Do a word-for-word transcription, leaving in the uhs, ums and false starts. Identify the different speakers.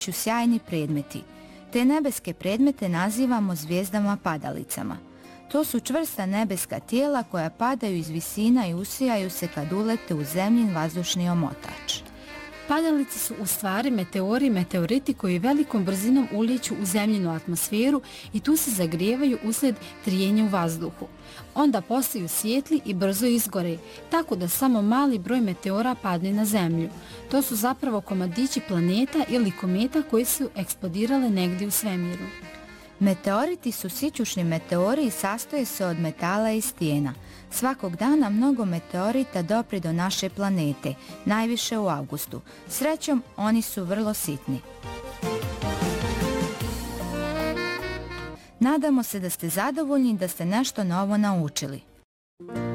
Speaker 1: sjajni predmeti. Te nebeske predmete nazivamo zvijezdama padalicama. To su čvrsta nebeska tijela koja padaju iz visina i usijaju se kad ulete u zemljin vazdušni omotač.
Speaker 2: Padalice su u stvari meteori i meteoriti koji velikom brzinom ulijeću u zemljinu atmosferu i tu se zagrijevaju uslijed trijenja u vazduhu. Onda postaju svijetli i brzo izgore, tako da samo mali broj meteora padne na zemlju. To su zapravo komadići planeta ili kometa koji su eksplodirale negdje u svemiru.
Speaker 1: Meteoriti su sićušni meteori i sastoje se od metala i stijena. Svakog dana mnogo meteorita dopre do naše planete, najviše u avgustu. Srećom, oni su vrlo sitni. Nadamo se da ste zadovoljni da ste nešto novo naučili.